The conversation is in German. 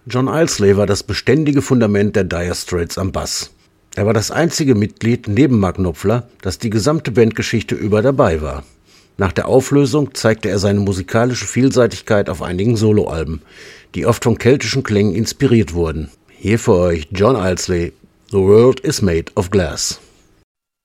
John Ilsley war das beständige Fundament der Dire Straits am Bass. Er war das einzige Mitglied neben Mark Knopfler, das die gesamte Bandgeschichte über dabei war. Nach der Auflösung zeigte er seine musikalische Vielseitigkeit auf einigen Soloalben, die oft von keltischen Klängen inspiriert wurden. Hier für euch John Ilsley, The World is Made of Glass.